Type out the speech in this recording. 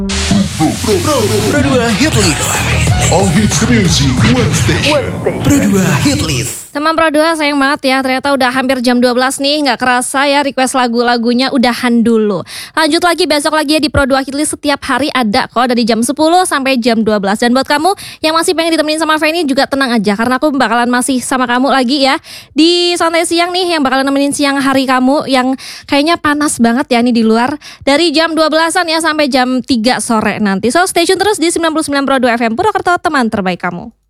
Pro 2 Hit List. All hits music, one station. Pro 2 Hit List. Teman Pro 2 sayang banget ya, ternyata udah hampir jam 12 nih, gak kerasa ya request lagu-lagunya udahan dulu. Lanjut lagi besok lagi ya di Pro 2 Hitlist, setiap hari ada kok dari jam 10 sampai jam 12. Dan buat kamu yang masih pengen ditemenin sama Feni juga tenang aja, karena aku bakalan masih sama kamu lagi ya di Santai Siang nih, yang bakalan nemenin siang hari kamu yang kayaknya panas banget ya nih di luar, dari jam 12-an ya sampai jam 3 sore nanti. So stay tune terus di 99 Pro 2 FM Purwokerto, teman terbaik kamu.